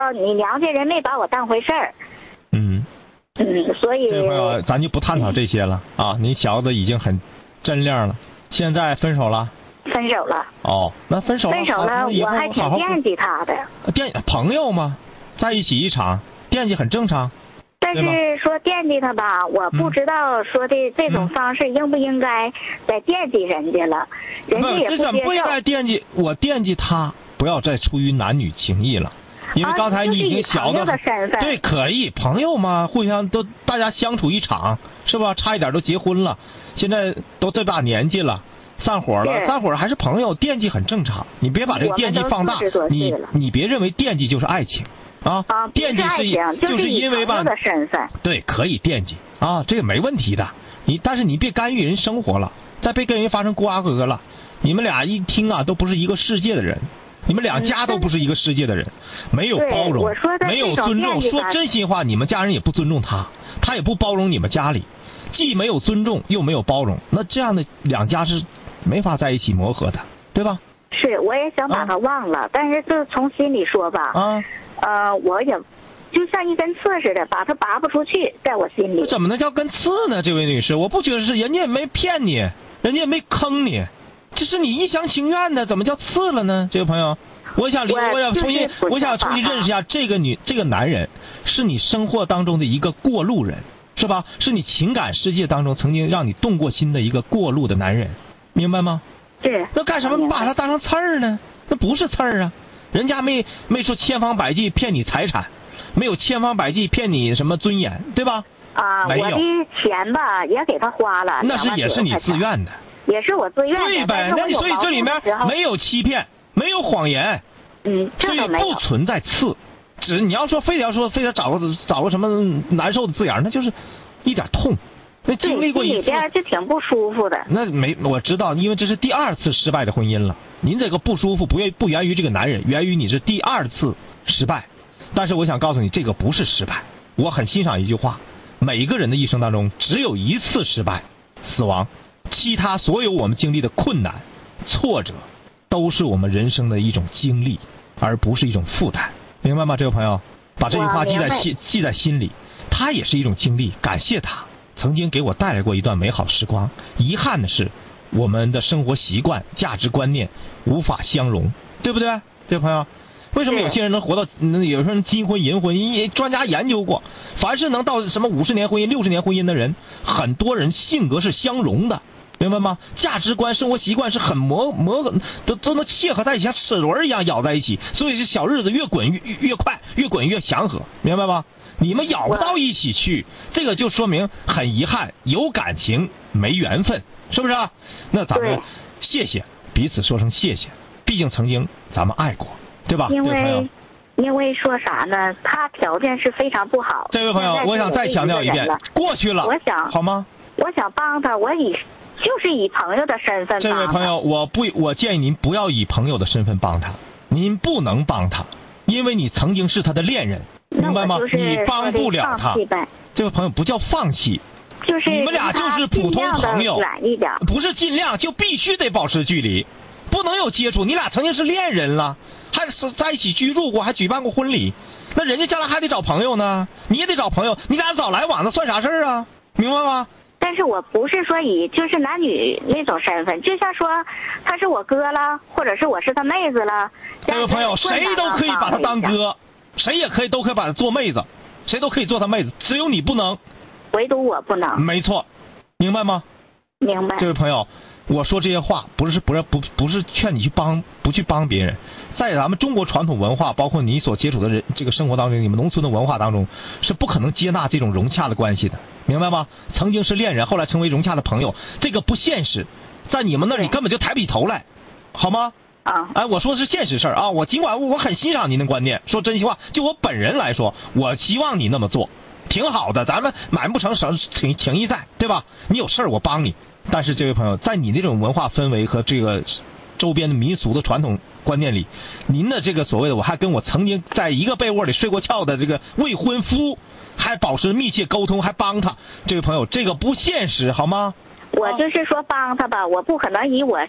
你娘家人没把我当回事儿。所以这个朋友咱就不探讨这些了啊！你小子已经很真亮了，现在分手了？ 分手了。 哦，那分手了， 我还挺惦记他的。 朋友嘛，在一起一场，惦记很正常。 但是说惦记他吧，我不知道说的这种方式应不应该再惦记人家了，人家也不接受。这怎么不应该惦记？我惦记他，不要再出于男女情谊了。因为刚才你已经小的对，可以朋友嘛，互相都大家相处一场，是吧？差一点都结婚了，现在都这大年纪了，散伙了，散伙还是朋友，惦记很正常。你别把这个惦记放大，你别认为惦记就是爱情啊，惦记就是因为吧，对，可以惦记啊，这个没问题的。但是你别干预人生活了，再别跟人发生瓜葛了。你们俩一听啊，都不是一个世界的人。你们两家都不是一个世界的人，没有包容，没有尊重。说真心话，你们家人也不尊重他，他也不包容你们家里，既没有尊重又没有包容，那这样的两家是没法在一起磨合的，对吧？ 是，我也想把他忘了，但是就从心里说吧，我也就像一根刺似的，把他拔不出去，在我心里。 怎么能叫根刺呢？这位女士，我不觉得是，人家也没骗你，人家也没坑你。这是你一厢情愿的，怎么叫刺了呢？这位朋友，我想重新认识一下这个男人，是你生活当中的一个过路人，是吧？是你情感世界当中曾经让你动过心的一个过路的男人，明白吗？ 对。 那干什么把他当成刺儿呢？那不是刺儿啊，人家没说千方百计骗你财产，没有千方百计骗你什么尊严，对吧？没有。 我的钱吧也给他花了， 那也是你自愿的。 也是我自愿的， 对呗？那所以这里面没有欺骗，没有谎言，所以不存在刺。你要说非得找个什么难受的字眼，那就是一点痛。那经历过一次， 里边就挺不舒服的。 那我知道，因为这是第二次失败的婚姻了。您这个不舒服不源于这个男人，源于你是第二次失败。但是我想告诉你，这个不是失败。我很欣赏一句话：每一个人的一生当中只有一次失败，死亡。其他所有我们经历的困难、挫折，都是我们人生的一种经历，而不是一种负担，明白吗？这位朋友，把这句话记在心里。他也是一种经历，感谢他曾经给我带来过一段美好时光。遗憾的是，我们的生活习惯、价值观念无法相容，对不对？这位朋友，为什么有些人能活到有时候金婚银婚？专家研究过，凡是能到什么50年婚姻、60年婚姻的人，很多人性格是相容的。明白吗？价值观、生活习惯是很都能契合在一起，像齿轮一样咬在一起，所以这小日子越滚越快，越滚越祥和，明白吗？你们咬不到一起去，这个就说明很遗憾，有感情没缘分，是不是啊？那咱们谢谢彼此，说声谢谢，毕竟曾经咱们爱过，对吧？ 因为说啥呢？他条件是非常不好。 这位朋友，我想再强调一遍，过去了，好吗？ 我想帮他，就是以朋友的身份帮他。 这位朋友，我建议您不要以朋友的身份帮他，您不能帮他，因为你曾经是他的恋人，明白吗？你帮不了他。这位朋友不叫放弃， 就是你们俩就是普通朋友，不是尽量，就必须得保持距离，不能有接触。你俩曾经是恋人了，还是在一起居住过，还举办过婚礼，那人家将来还得找朋友呢，你也得找朋友，你俩早来往，那算啥事儿啊？明白吗？ 但是我不是说以就是男女那种身份，就像说他是我哥了，或者是我是他妹子了。 这位朋友，谁都可以把他当哥，谁都可以把他做妹子，谁都可以做他妹子，只有你不能， 唯独我不能。 没错，明白吗？ 明白。 这位朋友，我说这些话不是劝你不去帮别人，在咱们中国传统文化，包括你所接触的这个生活当中，你们农村的文化当中，是不可能接纳这种融洽的关系的，明白吗？曾经是恋人，后来成为融洽的朋友，这个不现实，在你们那里根本就抬不起头来，好吗？我说的是现实事儿啊！尽管我很欣赏您的观念，说真心话，就我本人来说，我希望你那么做，挺好的，咱们满不成情谊在，对吧？你有事儿我帮你。但是这位朋友，在你那种文化氛围和这个周边的民俗的传统观念里，您的这个所谓的我还跟我曾经在一个被窝里睡过觉的这个未婚夫还保持密切沟通，还帮他，这位朋友，这个不现实，好吗？ 我就是说帮他吧，我不可能以我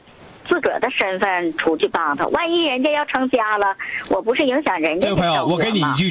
自个儿的身份出去帮他，万一人家要成家了，我不是影响人家的生活吗？ 这位朋友，我给你一句